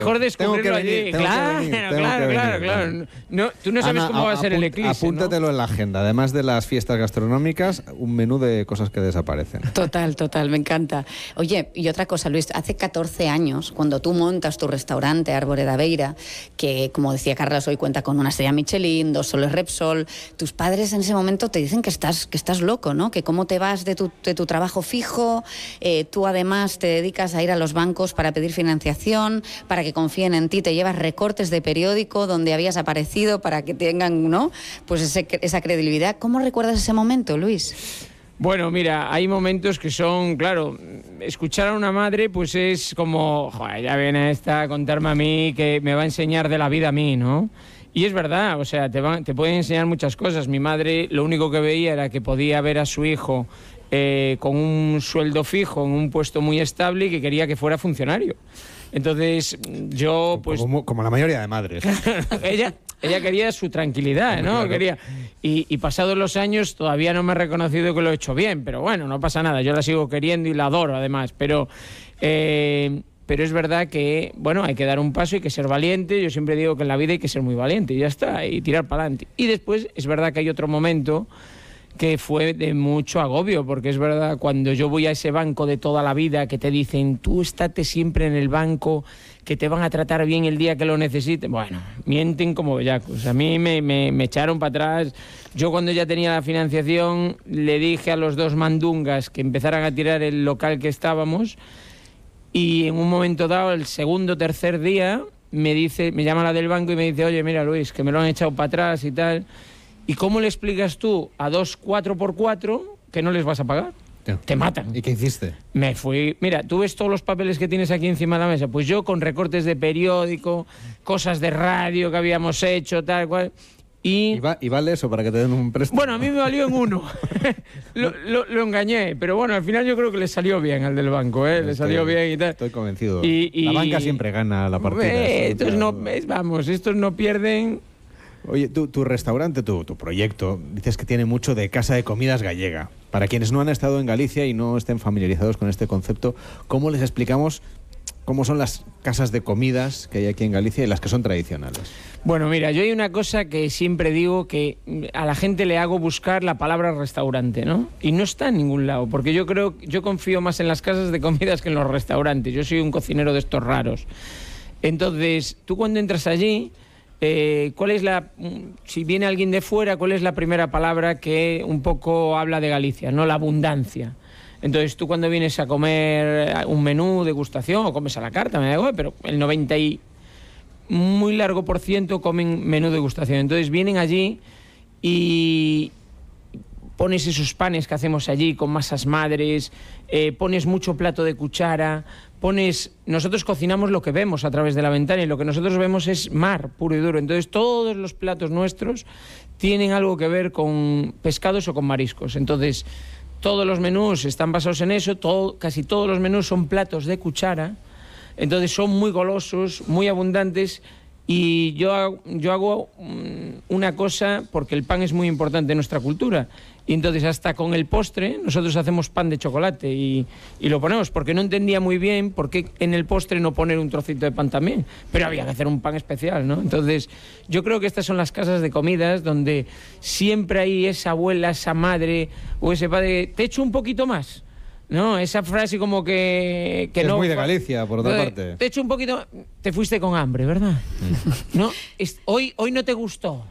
Mejor descubrirlo allí. Claro. No, tú no sabes cómo va a ser el eclipse. Apúntatelo, ¿no?, en la agenda. Además de las fiestas gastronómicas, un menú de cosas que desaparecen. Total, me encanta. Oye, y otra cosa, Luis, hace 14 años, cuando tú montas tu restaurante Árbore da Beira, que, como decía Carlos, hoy cuenta con una estrella Michelin, 2 soles Repsol, tus padres en ese momento te dicen que estás loco, ¿no? Que cómo te vas de tu trabajo fijo, tú además te dedicas a ir a los bancos para pedir financiación, para que confíen en ti, te llevas recortes de periódico donde habías aparecido para que tengan, ¿no?, pues esa credibilidad. ¿Cómo recuerdas ese momento, Luis? Bueno, mira, hay momentos que son, claro, escuchar a una madre pues es como, joder, ya viene esta a contarme a mí que me va a enseñar de la vida a mí, ¿no? Y es verdad, o sea, te pueden enseñar muchas cosas. Mi madre lo único que veía era que podía ver a su hijo con un sueldo fijo, en un puesto muy estable, y que quería que fuera funcionario. Entonces yo pues... Como la mayoría de madres. ella quería su tranquilidad, ¿no? Quería. Y pasados los años todavía no me ha reconocido que lo he hecho bien, pero bueno, no pasa nada, yo la sigo queriendo y la adoro además, pero es verdad que, bueno, hay que dar un paso, hay que ser valiente. Yo siempre digo que en la vida hay que ser muy valiente y ya está, y tirar para adelante. Y después es verdad que hay otro momento que fue de mucho agobio, porque es verdad, cuando yo voy a ese banco de toda la vida que te dicen, tú estate siempre en el banco, que te van a tratar bien el día que lo necesiten, bueno, mienten como bellacos. A mí me echaron para atrás. Yo, cuando ya tenía la financiación, le dije a los 2 mandungas que empezaran a tirar el local que estábamos, y en un momento dado, el segundo o tercer día, me llama la del banco y me dice, oye, mira, Luis, que me lo han echado para atrás y tal. ¿Y cómo le explicas tú a 2 4x4 que no les vas a pagar? Te matan. ¿Y qué hiciste? Me fui. Mira, tú ves todos los papeles que tienes aquí encima de la mesa. Pues yo, con recortes de periódico, cosas de radio que habíamos hecho, tal cual. ¿Y vale eso para que te den un préstamo? Bueno, a mí me valió en 1. lo engañé, pero bueno, al final yo creo que le salió bien al del banco, ¿eh? Le salió bien y tal. Estoy convencido. La banca siempre gana la partida. Estos no pierden. Oye, tu restaurante, tu proyecto, dices que tiene mucho de casa de comidas gallega. Para quienes no han estado en Galicia y no estén familiarizados con este concepto, ¿cómo les explicamos cómo son las casas de comidas que hay aquí en Galicia y las que son tradicionales? Bueno, mira, yo hay una cosa que siempre digo, que a la gente le hago buscar la palabra restaurante, ¿no? Y no está en ningún lado, porque yo confío más en las casas de comidas que en los restaurantes. Yo soy un cocinero de estos raros. Entonces, tú cuando entras allí, si viene alguien de fuera, ¿cuál es la primera palabra que un poco habla de Galicia, ¿no? La abundancia. Entonces, tú cuando vienes a comer un menú degustación o comes a la carta, me da igual, pero el 90 y muy largo por ciento comen menú degustación. Entonces vienen allí y pones esos panes que hacemos allí con masas madres, pones mucho plato de cuchara, nosotros cocinamos lo que vemos a través de la ventana, y lo que nosotros vemos es mar puro y duro. Entonces todos los platos nuestros tienen algo que ver con pescados o con mariscos. Entonces todos los menús están basados en eso, casi todos los menús son platos de cuchara. Entonces son muy golosos, muy abundantes, y yo hago una cosa, porque el pan es muy importante en nuestra cultura, y entonces hasta con el postre nosotros hacemos pan de chocolate y lo ponemos, porque no entendía muy bien por qué en el postre no poner un trocito de pan también, pero había que hacer un pan especial, ¿no? Entonces yo creo que estas son las casas de comidas donde siempre hay esa abuela, esa madre o ese padre, te echo un poquito más. No, esa frase como que es no... muy de Galicia, por otra parte. Te echo un poquito... Te fuiste con hambre, ¿verdad? ¿No? Hoy no te gustó.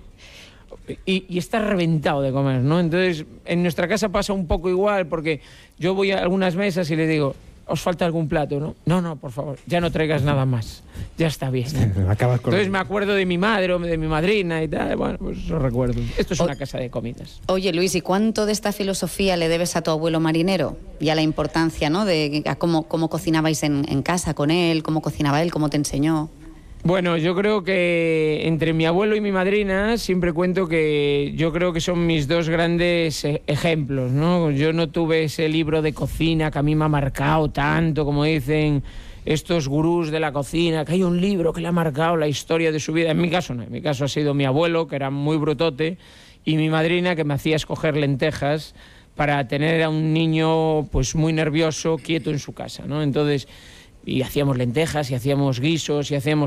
Y estás reventado de comer, ¿no? Entonces, en nuestra casa pasa un poco igual, porque yo voy a algunas mesas y les digo, ¿os falta algún plato, no? No, por favor, ya no traigas nada más. Ya está bien. Entonces me acuerdo de mi madre o de mi madrina y tal. Bueno, pues lo recuerdo. Esto es una casa de comidas. Oye, Luis, ¿y cuánto de esta filosofía le debes a tu abuelo marinero? Y a la importancia, ¿no?, de cómo cocinabais en casa con él, cómo cocinaba él, cómo te enseñó. Bueno, yo creo que entre mi abuelo y mi madrina siempre cuento que yo creo que son mis 2 grandes ejemplos, ¿no? Yo no tuve ese libro de cocina que a mí me ha marcado tanto, como dicen estos gurús de la cocina, que hay un libro que le ha marcado la historia de su vida. En mi caso no, en mi caso ha sido mi abuelo, que era muy brutote, y mi madrina, que me hacía escoger lentejas para tener a un niño pues muy nervioso, quieto en su casa, ¿no? Entonces, y hacíamos lentejas, y hacíamos guisos, y hacíamos